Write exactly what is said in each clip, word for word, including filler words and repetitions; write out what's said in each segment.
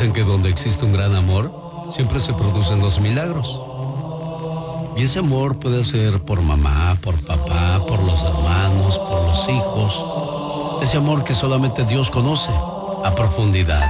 Dicen que donde existe un gran amor, siempre se producen los milagros. Y ese amor puede ser por mamá, por papá, por los hermanos, por los hijos. Ese amor que solamente Dios conoce a profundidad.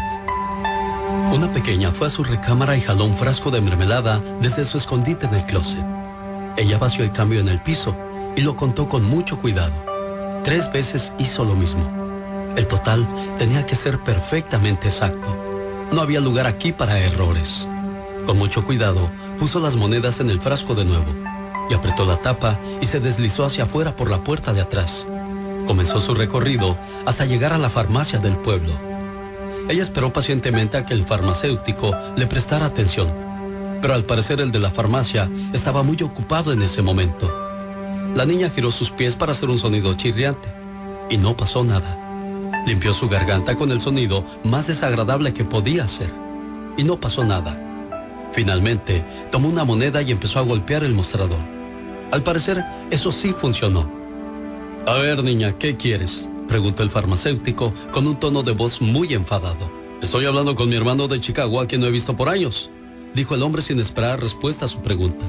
Una pequeña fue a su recámara y jaló un frasco de mermelada desde su escondite en el closet. Ella vació el cambio en el piso y lo contó con mucho cuidado. Tres veces hizo lo mismo. El total tenía que ser perfectamente exacto. No había lugar aquí para errores. Con mucho cuidado, puso las monedas en el frasco de nuevo y apretó la tapa y se deslizó hacia afuera por la puerta de atrás. Comenzó su recorrido hasta llegar a la farmacia del pueblo. Ella esperó pacientemente a que el farmacéutico le prestara atención, pero al parecer el de la farmacia estaba muy ocupado en ese momento. La niña giró sus pies para hacer un sonido chirriante y no pasó nada. Limpió su garganta con el sonido más desagradable que podía hacer y no pasó nada. Finalmente, tomó una moneda y empezó a golpear el mostrador. Al parecer, eso sí funcionó. A ver, niña, ¿qué quieres?, preguntó el farmacéutico con un tono de voz muy enfadado. Estoy hablando con mi hermano de Chicago, a quien no he visto por años, dijo el hombre sin esperar respuesta a su pregunta.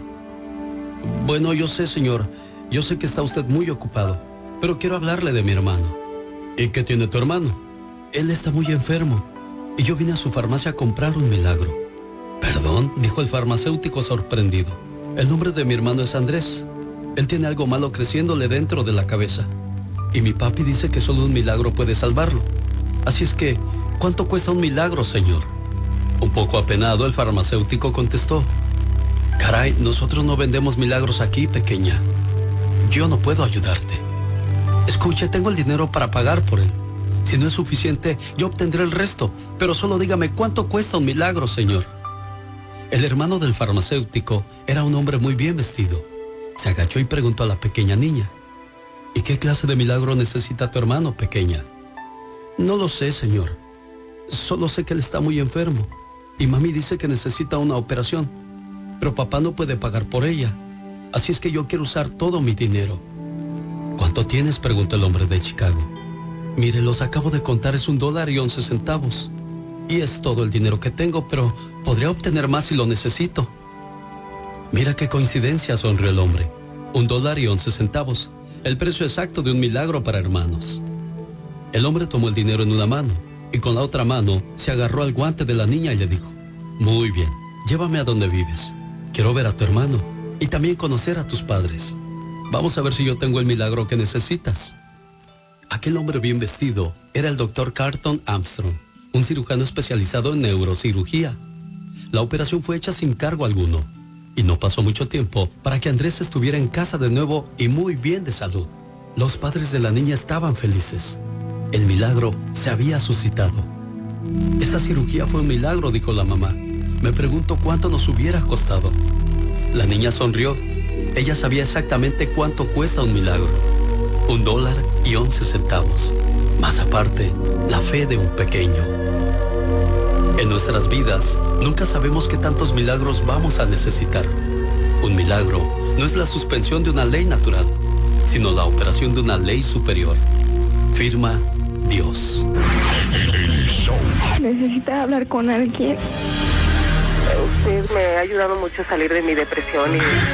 Bueno, yo sé, señor, yo sé que está usted muy ocupado, pero quiero hablarle de mi hermano. ¿Y qué tiene tu hermano? Él está muy enfermo y yo vine a su farmacia a comprar un milagro. Perdón, dijo el farmacéutico sorprendido. El nombre de mi hermano es Andrés. Él tiene algo malo creciéndole dentro de la cabeza. Y mi papi dice que solo un milagro puede salvarlo. Así es que, ¿cuánto cuesta un milagro, señor? Un poco apenado, el farmacéutico contestó. Caray, nosotros no vendemos milagros aquí, pequeña. Yo no puedo ayudarte. Escuche, tengo el dinero para pagar por él. Si no es suficiente, yo obtendré el resto. Pero solo dígame, ¿cuánto cuesta un milagro, señor? El hermano del farmacéutico era un hombre muy bien vestido. Se agachó y preguntó a la pequeña niña. ¿Y qué clase de milagro necesita tu hermano, pequeña? No lo sé, señor. Solo sé que él está muy enfermo. Y mami dice que necesita una operación. Pero papá no puede pagar por ella. Así es que yo quiero usar todo mi dinero. ¿Cuánto tienes?, preguntó el hombre de Chicago. Mire, los acabo de contar, es un dólar y once centavos. Y es todo el dinero que tengo, pero podría obtener más si lo necesito. Mira qué coincidencia, sonrió el hombre. Un dólar y once centavos. El precio exacto de un milagro para hermanos. El hombre tomó el dinero en una mano y con la otra mano se agarró al guante de la niña y le dijo: muy bien, llévame a donde vives. Quiero ver a tu hermano y también conocer a tus padres. Vamos a ver si yo tengo el milagro que necesitas. Aquel hombre bien vestido era el doctor Carlton Armstrong, un cirujano especializado en neurocirugía. La operación fue hecha sin cargo alguno. Y no pasó mucho tiempo para que Andrés estuviera en casa de nuevo y muy bien de salud. Los padres de la niña estaban felices. El milagro se había suscitado. Esa cirugía fue un milagro, dijo la mamá. Me pregunto cuánto nos hubiera costado. La niña sonrió. Ella sabía exactamente cuánto cuesta un milagro. Un dólar y once centavos. Más aparte, la fe de un pequeño. En nuestras vidas, nunca sabemos qué tantos milagros vamos a necesitar. Un milagro no es la suspensión de una ley natural, sino la operación de una ley superior. Firma Dios. ¿Necesita hablar con alguien? Usted me ha ayudado mucho a salir de mi depresión y